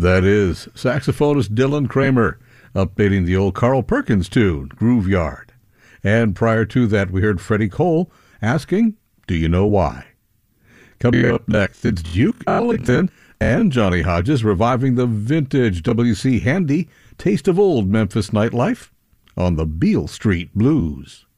That is saxophonist Dylan Kramer updating the old Carl Perkins tune, Grooveyard. And prior to that, we heard Freddie Cole asking, "Do you know why?" Coming up next, it's Duke Ellington and Johnny Hodges reviving the vintage W.C. Handy taste of old Memphis nightlife on the Beale Street Blues.